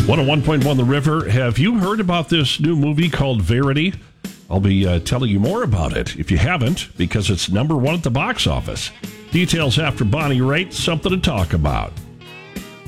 101.1 The River. Have you heard about this new movie called Verity? I'll be telling you more about it if you haven't, because it's number one at the box office. Details after Bonnie Raitt, something to talk about.